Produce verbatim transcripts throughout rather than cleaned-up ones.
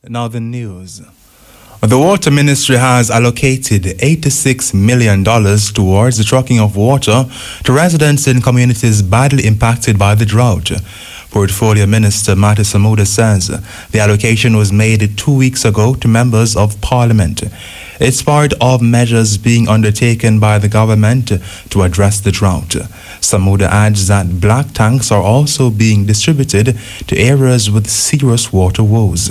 Now the news. The Water Ministry has allocated eighty-six million dollars towards the trucking of water to residents in communities badly impacted by the drought. Portfolio Minister Matthew Samuda says the allocation was made two weeks ago to members of Parliament. It's part of measures being undertaken by the government to address the drought. Samuda adds that black tanks are also being distributed to areas with serious water woes.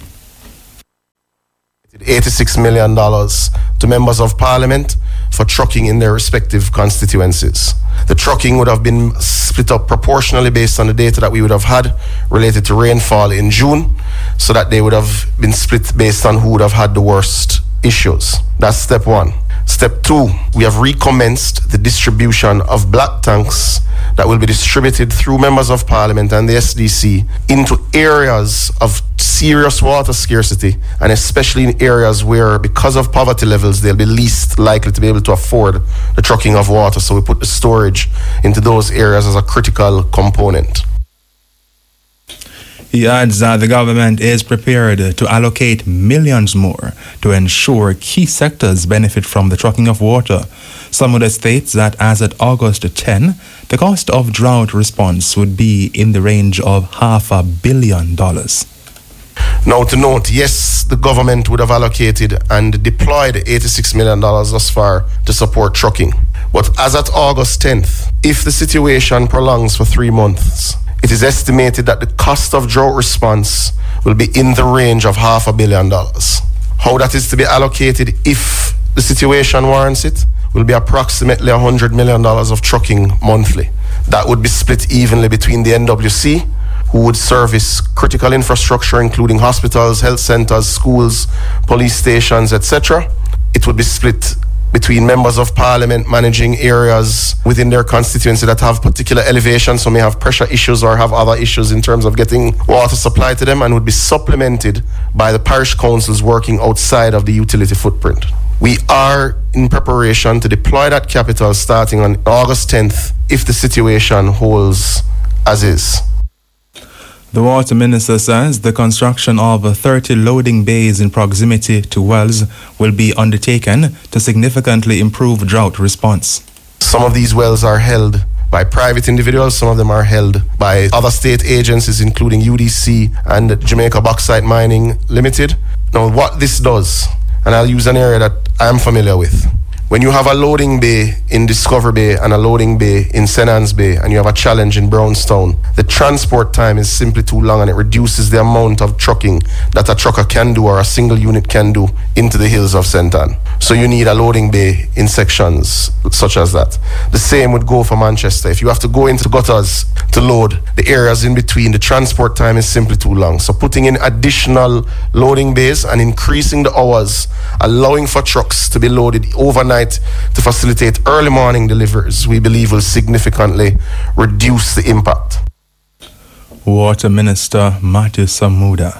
eighty-six million dollars to members of Parliament for trucking in their respective constituencies. The trucking would have been split up proportionally based on the data that we would have had related to rainfall in June, so that they would have been split based on who would have had the worst issues. That's step one. Step two, we have recommenced the distribution of black tanks that will be distributed through members of Parliament and the S D C into areas of serious water scarcity, and especially in areas where, because of poverty levels, they'll be least likely to be able to afford the trucking of water. So we put the storage into those areas as a critical component. He adds that the government is prepared to allocate millions more to ensure key sectors benefit from the trucking of water. Samuda states that as at August tenth, the cost of drought response would be in the range of half a billion dollars. Now to note, yes, the government would have allocated and deployed eighty-six million dollars thus far to support trucking. But as at August tenth, if the situation prolongs for three months, it is estimated that the cost of drought response will be in the range of half a billion dollars. How that is to be allocated if the situation warrants it will be approximately one hundred million dollars of trucking monthly. That would be split evenly between the N W C, who would service critical infrastructure including hospitals, health centers, schools, police stations, et cetera. It would be split between members of Parliament managing areas within their constituency that have particular elevation, so may have pressure issues or have other issues in terms of getting water supply to them, and would be supplemented by the parish councils working outside of the utility footprint. We are in preparation to deploy that capital starting on August tenth if the situation holds as is. The Water Minister says the construction of thirty loading bays in proximity to wells will be undertaken to significantly improve drought response. Some of these wells are held by private individuals, some of them are held by other state agencies including U D C and Jamaica Bauxite Mining Limited. Now what this does, and I'll use an area that I'm familiar with. When you have a loading bay in Discover Bay and a loading bay in Saint Anne's Bay, and you have a challenge in Brownstown, the transport time is simply too long, and it reduces the amount of trucking that a trucker can do or a single unit can do into the hills of Saint Anne. So you need a loading bay in sections such as that. The same would go for Manchester. If you have to go into gutters to load, the areas in between, the transport time is simply too long. So putting in additional loading bays and increasing the hours, allowing for trucks to be loaded overnight to facilitate early morning deliveries, we believe will significantly reduce the impact. Water Minister Matthew Samuda.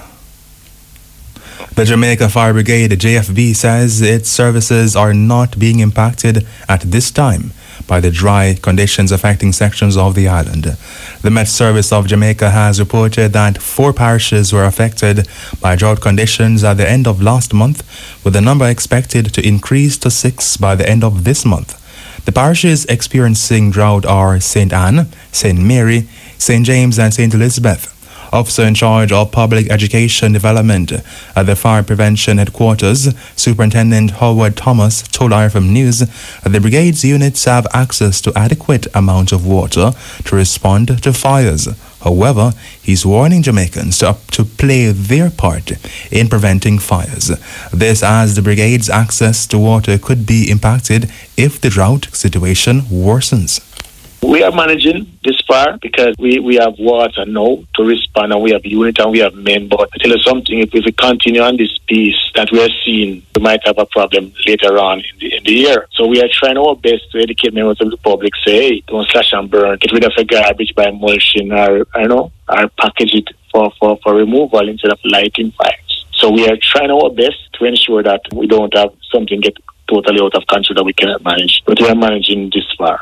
The Jamaica Fire Brigade, J F B, says its services are not being impacted at this time by the dry conditions affecting sections of the island. The Met Service of Jamaica has reported that four parishes were affected by drought conditions at the end of last month, with the number expected to increase to six by the end of this month. The parishes experiencing drought are Saint Anne, Saint Mary, Saint James and Saint Elizabeth. Officer in charge of Public Education Development at the Fire Prevention Headquarters, Superintendent Howard Thomas, told I F M News that the brigade's units have access to adequate amount of water to respond to fires. However, he's warning Jamaicans to, to play their part in preventing fires. This as the brigade's access to water could be impacted if the drought situation worsens. We are managing this far because we, we have water now to respond, and we have unit and we have men. But I tell you something, if, if we continue on this piece that we are seeing, we might have a problem later on in the, in the year. So we are trying our best to educate members of the public, say, hey, don't slash and burn, get rid of the garbage by mulching or, I know, or package it for, for, for removal instead of lighting fires. So we are trying our best to ensure that we don't have something get totally out of control that we cannot manage. But we are managing this far.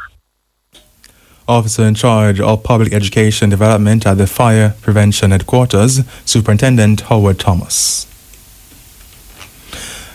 Officer in charge of Public Education Development at the Fire Prevention Headquarters, Superintendent Howard Thomas.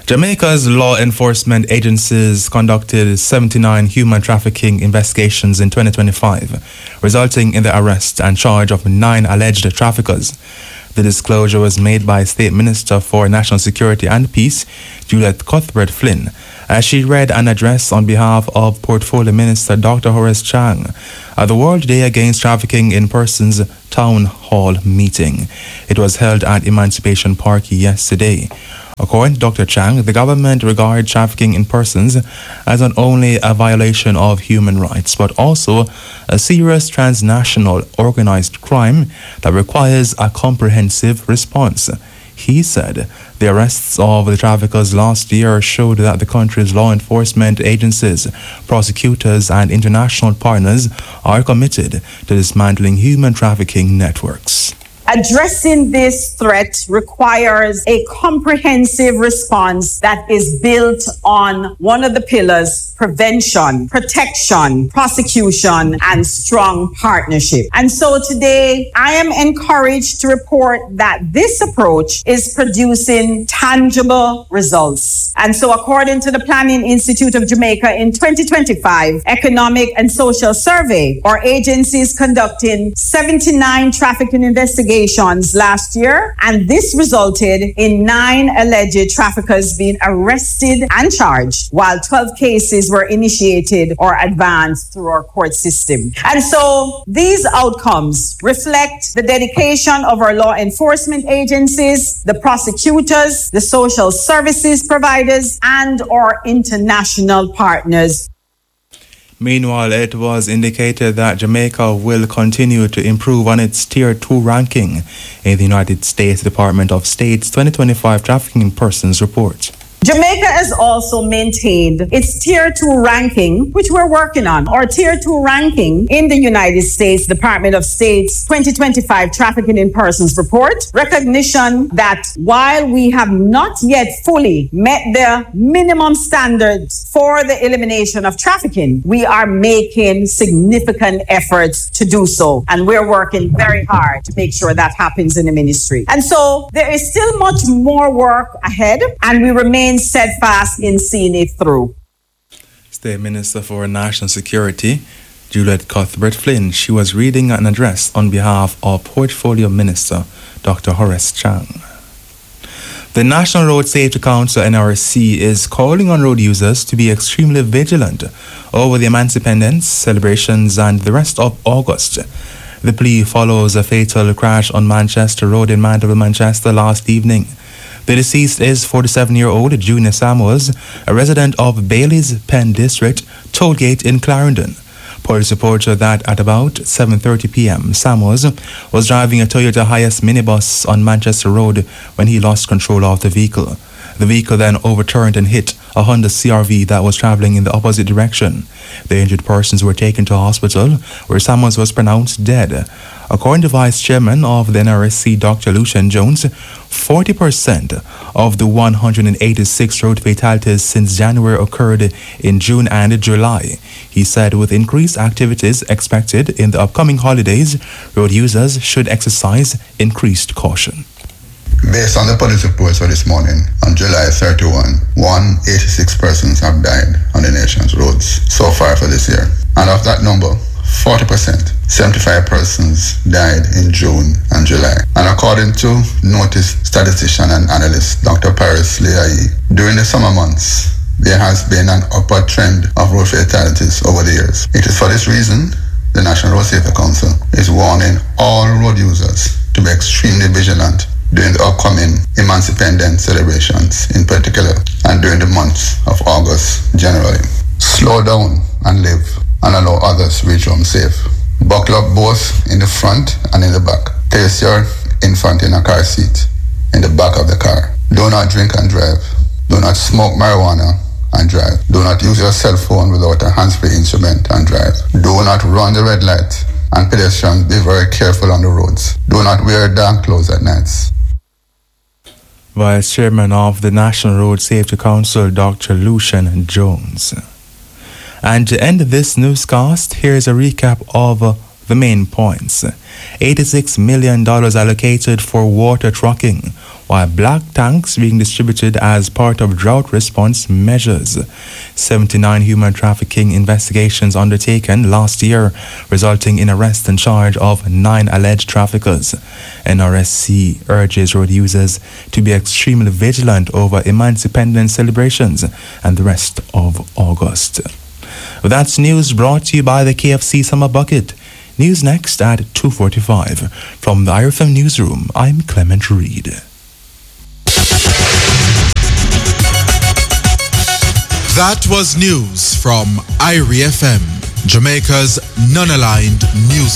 Jamaica's law enforcement agencies conducted seventy-nine human trafficking investigations in twenty twenty-five, resulting in the arrest and charge of nine alleged traffickers. The disclosure was made by State Minister for National Security and Peace, Juliet Cuthbert-Flynn, as she read an address on behalf of Portfolio Minister Doctor Horace Chang at the World Day Against Trafficking in Persons Town Hall meeting. It was held at Emancipation Park yesterday. According to Doctor Chang, the government regards trafficking in persons as not only a violation of human rights, but also a serious transnational organized crime that requires a comprehensive response. He said the arrests of the traffickers last year showed that the country's law enforcement agencies, prosecutors, and international partners are committed to dismantling human trafficking networks. Addressing this threat requires a comprehensive response that is built on one of the pillars: prevention, protection, prosecution, and strong partnership. And so today, I am encouraged to report that this approach is producing tangible results. And so according to the Planning Institute of Jamaica, in twenty twenty-five Economic and Social Survey, our agency is conducting seventy-nine trafficking investigations last year, and this resulted in nine alleged traffickers being arrested and charged, while twelve cases were initiated or advanced through our court system. And so these outcomes reflect the dedication of our law enforcement agencies, the prosecutors, the social services providers, and our international partners. Meanwhile, it was indicated that Jamaica will continue to improve on its Tier two ranking in the United States Department of State's twenty twenty-five Trafficking in Persons report. Jamaica has also maintained its Tier two ranking, which we're working on, or Tier two ranking in the United States Department of State's twenty twenty-five Trafficking in Persons report. Recognition that while we have not yet fully met the minimum standards for the elimination of trafficking, we are making significant efforts to do so. And we're working very hard to make sure that happens in the ministry. And so there is still much more work ahead, and we remain steadfast in seeing it through. State Minister for National Security, Juliet Cuthbert-Flynn, she was reading an address on behalf of Portfolio Minister Doctor Horace Chang. The National Road Safety Council, N R C, is calling on road users to be extremely vigilant over the Emancipendence celebrations and the rest of August. The plea follows a fatal crash on Manchester Road in Mandeville, Manchester last evening. The deceased is forty-seven-year-old Junior Samuels, a resident of Bailey's Pen District, Tollgate in Clarendon. Police reported that at about seven thirty p.m., Samuels was driving a Toyota Hiace minibus on Manchester Road when he lost control of the vehicle. The vehicle then overturned and hit a Honda C R V that was traveling in the opposite direction. The injured persons were taken to hospital, where Samuels was pronounced dead. According to Vice Chairman of the N R S C, Doctor Lucian Jones, forty percent of the one hundred eighty-six road fatalities since January occurred in June and July. He said with increased activities expected in the upcoming holidays, road users should exercise increased caution. Based on the police reports for this morning, on July thirty-first, one hundred eighty-six persons have died on the nation's roads so far for this year. And of that number, forty percent, seventy-five persons died in June and July. And according to notice statistician and analyst Doctor Paris Leahy, during the summer months, there has been an upward trend of road fatalities over the years. It is for this reason the National Road Safety Council is warning all road users to be extremely vigilant during the upcoming Emancipendence celebrations in particular, and during the months of August generally. Slow down and live, and allow others reach home safe. Buckle up both in the front and in the back. Place your infant in a car seat in the back of the car. Do not drink and drive. Do not smoke marijuana and drive. Do not use your cell phone without a hands-free instrument and drive. Do not run the red light, and pedestrians be very careful on the roads. Do not wear dark clothes at nights. Vice Chairman of the National Road Safety Council, Doctor Lucian Jones. And to end this newscast, here's a recap of uh, the main points. eighty-six million dollars allocated for water trucking. while black tanks being distributed as part of drought response measures. seventy-nine human trafficking investigations undertaken last year, resulting in arrest and charge of nine alleged traffickers. N R S C urges road users to be extremely vigilant over Immense Independence celebrations and the rest of August. That's news brought to you by the K F C Summer Bucket. News next at two forty-five. From the I R F M Newsroom, I'm Clement Reed. That was news from I R F M, Jamaica's non-aligned news